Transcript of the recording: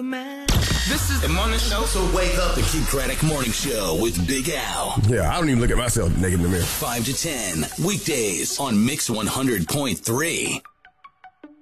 man. This is the morning show. So wake up, the Keith Craddock Morning Show with Big Al. Yeah, I don't even look at myself naked in the mirror. 5 to 10, weekdays on Mix 100.3.